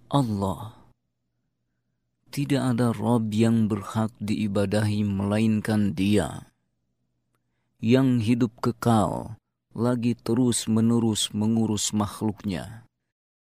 Allah. Tidak ada Rabb yang berhak diibadahi melainkan Dia, yang hidup kekal, lagi terus-menerus mengurus makhluknya.